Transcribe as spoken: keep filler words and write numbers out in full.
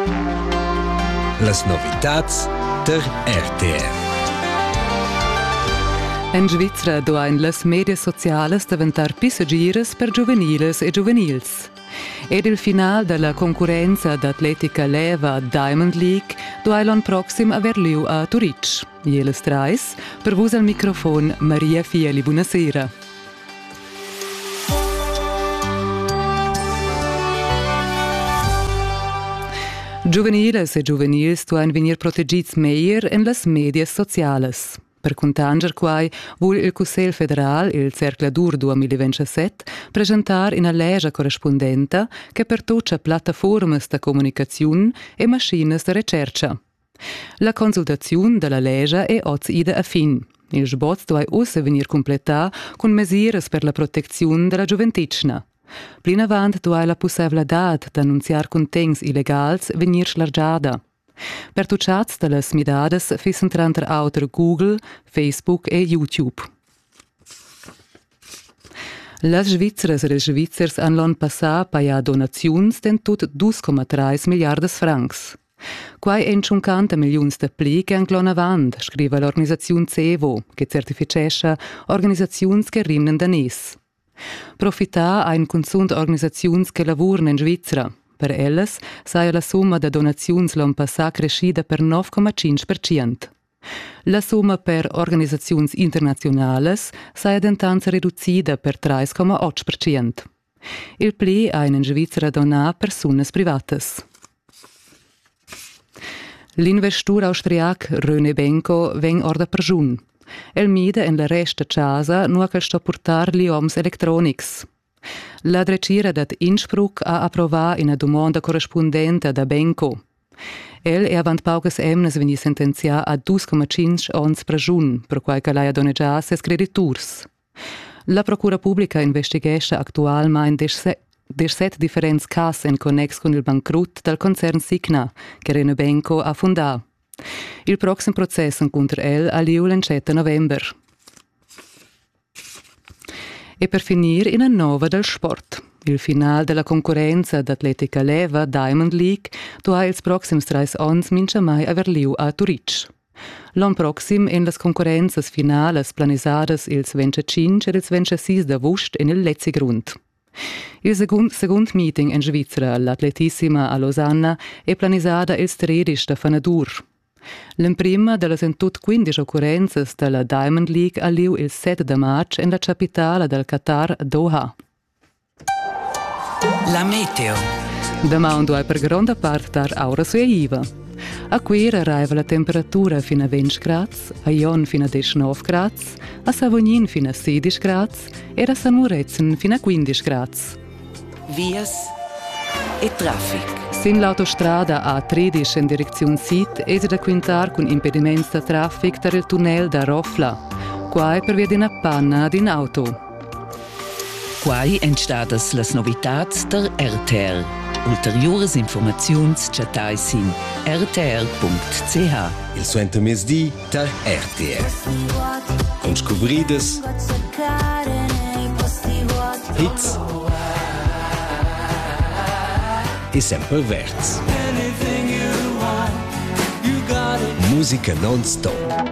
Las novitats der R T R. En Svizra duain las medias sociales diventar pissagiras per giuveniles e giuvenils. Ed il final della concorrenza d'atletica leva Diamond League duai l'an proxim aver liu a Turic. Jeles trais, per vus al microfon Maria Fieli, buonasera. Giuveniles e giuvenils duain venir protegits meier en las medias sociales. Per contanger quai vul il Cussel Federal, il Cercle Dur duemilaventisette, presentar una legge corrispondente che pertuccia piattaformas de comunicazione e maschines de ricerca. La consultazione della legge è oggi ida a fin. Il sbozz duai ussa venir completà con mesures per la protezione della giuventicna. Plin avant duai la possibilitat d'annunziar contents illegals venir slargiada. Per tucciats de las midades fissen tranter auter Google, Facebook e YouTube. Las Svizras e Svizzers han l'an passà paia donaziuns den tut due komma tre miliardas francs. Quai en cinquanta miliuns de pli che han glon avant, scriva l'organisaziun CEVO, che certificescha organisaziuns che rimnen danes. Profità ein consum organisaziuns che lavurn in Svizra. Per elles saja la summa de donaziuns l'an passà crescida per nove komma cinque per cento. La summa per organisaziuns internazionales saja dentanza riducida per tre komma otto per cento. Il pli ein in Svizra donà persunas privatas. L'investur austriac René Benko veng orda perjun. El mide en la resta casa nu che sto portar li oms electronics. La drecira dat Innsbruck ha approvat una domanda corrispondente da Benko. El è avant paucas emnes veni sentencià a due komma cinque ons prajun, per quai che lei ha donegià ses crediturs. La Procura Pubblica investigesce actualmein dersett differents cas en connex con il bankrut del concern Signa, che René Benko ha fondat. Il proxim process contra el ha liu l'encetta november. E per finir in una nova del sport. Il final della concorrenza d'atletica leva Diamond League duai ils proxims treis ons mincha mai aver liu a Turic. L'an proxim en las concorrenzas finales planisadas ils venticinque e ils ventisei d'agost en il Letzigrund. Il secund, secund meeting in Svizra, l'atletissima a Lausanna, è planisada ils tredici da Fanadur. L'imprima delle tut quindici occurrenze della Diamond League a liu il sette de maggio in la capitale del Qatar, Doha. La meteo. Domando è per grande parte dar aura su Iva. A Quera arriva la temperatura fino a venti gradi, a Ion fino a diciannove gradi, a Savognin fino a sedici gradi e a San Murezen fino a quindici gradi. Vias e traffic. Sin l'autostrada A tredici in direzione Sud è da quintar con impedimenti da traffico per il tunnel da Rofla. Quai per via di una panna di un'auto. Quai entstadas las novitats der R T R. Ulteriores informaziuns chatai sin r t r punct c h. Il suento mesdì der R T R. Con scobrides, hits e sempre verts. Musica non-stop.